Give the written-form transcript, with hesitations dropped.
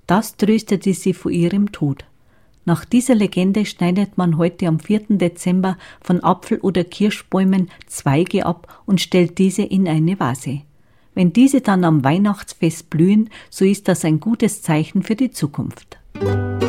Das tröstete sie vor ihrem Tod. Nach dieser Legende schneidet man heute am 4. Dezember von Apfel- oder Kirschbäumen Zweige ab und stellt diese in eine Vase. Wenn diese dann am Weihnachtsfest blühen, so ist das ein gutes Zeichen für die Zukunft.